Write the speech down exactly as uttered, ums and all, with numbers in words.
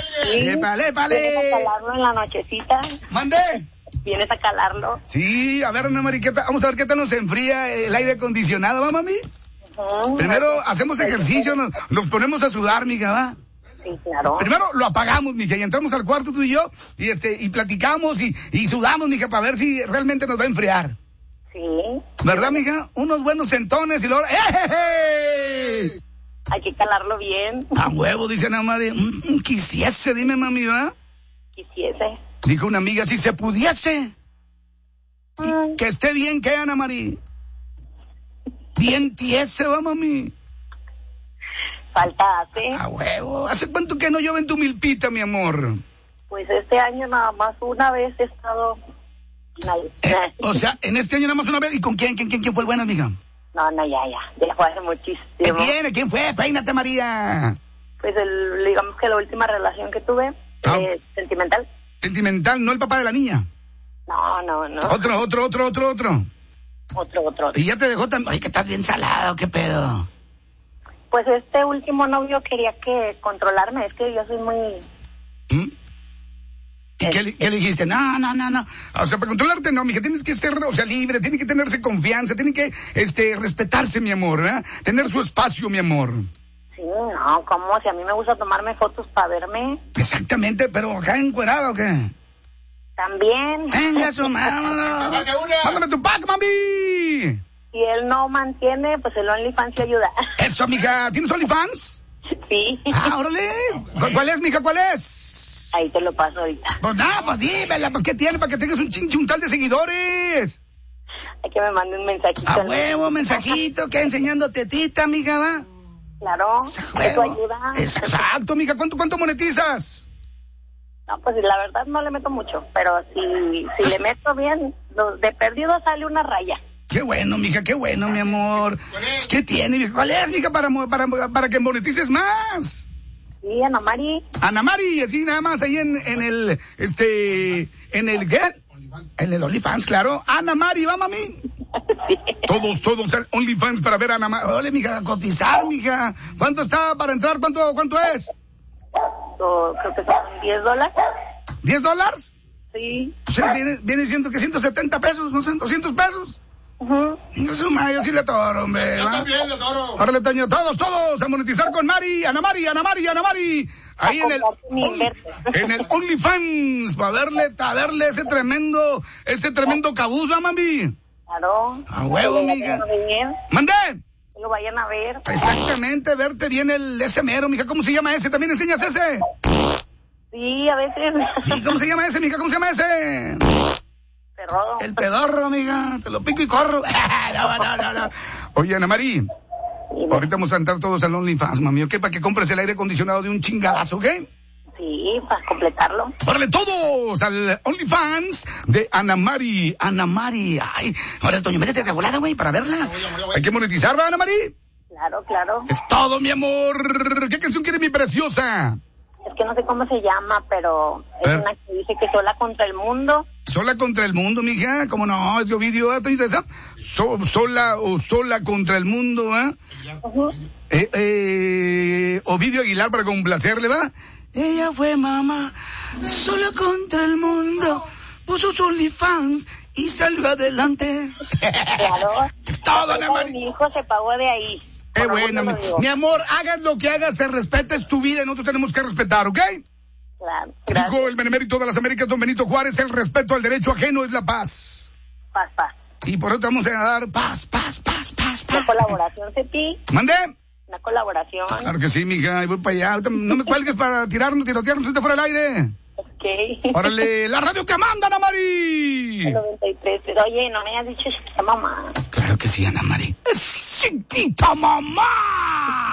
Sí. Épale, épale. ¿Vienes a calarlo en la nochecita? ¿Mandé? ¿Vienes a calarlo? Sí, a ver, Ana María, ¿qué tal? Vamos a ver qué tal nos enfría el aire acondicionado, ¿va, mami? Uh-huh. Primero hacemos ejercicio, nos, nos ponemos a sudar, mija, ¿va? Sí, claro. Primero lo apagamos, mija, y entramos al cuarto tú y yo, y este, y platicamos y, y sudamos, mija, para ver si realmente nos va a enfriar. Sí. ¿Verdad, mija? Unos buenos sentones y luego... ¡Eh! Hay que calarlo bien. A huevo, dice Ana María. Mm, quisiese, dime, mami, ¿va? Quisiese. Dijo una amiga, si se pudiese. Mm. Y que esté bien, ¿qué, Ana María? Bien tiese, va, mami. Falta hace. A huevo. ¿Hace cuánto que no llueve en tu milpita, mi amor? Pues este año nada más una vez he estado... Eh, o sea, en este año nada más una vez. ¿Y con quién? ¿Quién, quién, quién fue el bueno, mija? No, no, ya, ya. Ya fue hace muchísimo. ¿Qué tiene? ¿Quién fue? Peínate, María. Pues el, digamos que la última relación que tuve, ah. eh, sentimental. Sentimental, no el papá de la niña. No, no, no. Otro, otro, otro, otro, otro. Otro, otro. Y ya te dejó también. Ay, que estás bien salado, ¿qué pedo? Pues este último novio quería que controlarme, es que yo soy muy... ¿Mm? ¿Y qué, le, qué le dijiste? No, no, no, no. O sea, para controlarte, no, mija, tienes que ser, o sea, libre, tiene que tenerse confianza, tiene que, este, respetarse, mi amor, ¿verdad? Tener su espacio, mi amor. Sí, no, ¿cómo? Si a mí me gusta tomarme fotos para verme. Exactamente, pero acá encuerado, ¿o qué? También. Venga, su mano. Mándame tu pack, mami. Si él no mantiene, pues el OnlyFans le ayuda. Eso, mija. ¿Tienes OnlyFans? Sí. Ah, órale. ¿Cuál, cuál es, mija? ¿Cuál es? Ahí te lo paso ahorita. Pues nada, pues dímela, pues ¿qué tiene para que tengas un chinchuntal de seguidores? Hay que me mande un mensajito. A huevo, mensajito, que enseñando tetita, mija, va. Claro, eso ayuda. Exacto, mija. ¿Cuánto, cuánto monetizas? No, pues la verdad no le meto mucho, pero si, si pues, le meto bien, de perdido sale una raya. Qué bueno, mija, qué bueno, mi amor. ¿Qué tiene, mija? ¿Cuál es, mija, para, para, para que monetices más? Sí, Ana Mari. Ana Mari, así nada más ahí en, en el, este, en el, ¿qué? En el OnlyFans, claro. Ana Mari, ¿va, mami? Sí. Todos, todos, OnlyFans para ver a Ana Mari. Ole, mija, cotizar, mija. ¿Cuánto está para entrar? ¿Cuánto, cuánto es? So, creo que son diez dólares. ¿diez dólares? Sí. O sea, viene, viene siendo que ciento setenta pesos, no sé, doscientos pesos. Uh-huh. No suma, yo sí le toro, hombre. Yo también le toro. Ahora le taño todos, todos a monetizar con Mari, Ana Mari, Ana Mari, Ana Mari. Ahí en el, on, en el OnlyFans, para verle, a verle ese tremendo, ese tremendo cabuzo, mami. Claro. A huevo, mija. ¿Mandé? Que lo vayan a ver. Exactamente, verte bien el, ese mero, mija. ¿Cómo se llama ese? ¿También enseñas ese? Sí, a veces. Sí, ¿cómo se llama ese, mija? ¿Cómo se llama ese? Pedorro. El pedorro, amiga. Te lo pico y corro. no, no, no, no. Oye, Ana Mari. Sí, ahorita vamos a entrar todos al OnlyFans, mami. ¿Ok? Para que compres el aire acondicionado de un chingadazo, ¿ok? Sí, para completarlo. ¡Órale, todos al OnlyFans de Ana Mari! Ana Mari. Ay, ahora, Toño, métete de volada, güey, para verla. Hay que monetizar, ¿va, Ana Mari? Claro, claro. Es todo, mi amor. ¿Qué canción quiere mi preciosa? Es que no sé cómo se llama, pero es ¿Eh? una que dice que sola contra el mundo. ¿Sola contra el mundo, mija? ¿Cómo no? ¿Es Ovidio, ¿eh? esa? So, sola o sola contra el mundo, ¿eh? Uh-huh. eh, eh Ovidio Aguilar para complacerle, ¿va? Ella fue mamá, sola contra el mundo, puso su OnlyFans y salió adelante. Claro. Es todo, Ana Mari. Mi hijo se pagó de ahí. Qué bueno, mi, mi amor, hagas lo que hagas, se respeta, es tu vida y nosotros tenemos que respetar, ¿ok? Claro. Dijo el benemérito de las Américas, don Benito Juárez, el respeto al derecho ajeno es la paz. Paz, paz. Y por eso te vamos a dar paz, paz, paz, paz, paz. Una colaboración, Cepi. ¿Mandé? Una colaboración. Claro que sí, mija, voy para allá. No me cuelgues para tirarnos, tirotearnos, te fuera del aire. Ok. Órale, la radio que manda, Ana Mari. noventa y tres. Oye, no me has dicho chiquita mamá. Claro que sí, Ana Mari. Es chiquita mamá.